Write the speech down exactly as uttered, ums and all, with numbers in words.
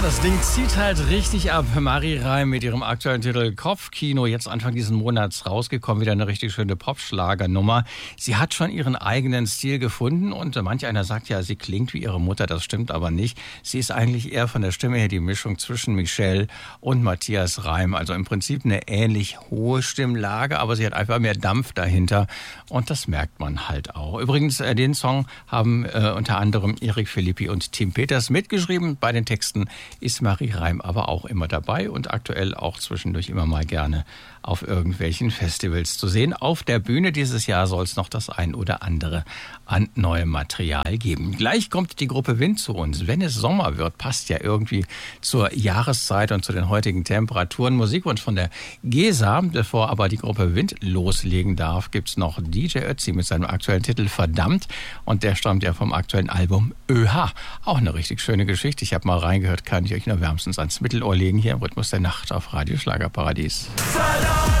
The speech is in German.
Ja, das Ding zieht halt richtig ab. Marie Reim mit ihrem aktuellen Titel Kopfkino, jetzt Anfang diesen Monats rausgekommen, wieder eine richtig schöne Popschlagernummer. Sie hat schon ihren eigenen Stil gefunden und manch einer sagt ja, sie klingt wie ihre Mutter, das stimmt aber nicht. Sie ist eigentlich eher von der Stimme her die Mischung zwischen Michelle und Matthias Reim, also im Prinzip eine ähnlich hohe Stimmlage, aber sie hat einfach mehr Dampf dahinter und das merkt man halt auch. Übrigens, äh, den Song haben äh, unter anderem Erik Philippi und Tim Peters mitgeschrieben. Bei den Texten ist Marie Reim aber auch immer dabei und aktuell auch zwischendurch immer mal gerne auf irgendwelchen Festivals zu sehen. Auf der Bühne dieses Jahr soll es noch das ein oder andere an neuem Material geben. Gleich kommt die Gruppe Wind zu uns. Wenn es Sommer wird, passt ja irgendwie zur Jahreszeit und zu den heutigen Temperaturen. Musikwunsch von der Gesa. Bevor aber die Gruppe Wind loslegen darf, gibt's noch D J Ötzi mit seinem aktuellen Titel Verdammt. Und der stammt ja vom aktuellen Album ÖH. Auch eine richtig schöne Geschichte. Ich habe mal reingehört, kann ich euch nur wärmstens ans Mittelohr legen, hier im Rhythmus der Nacht auf Radio Schlagerparadies. Verdammt!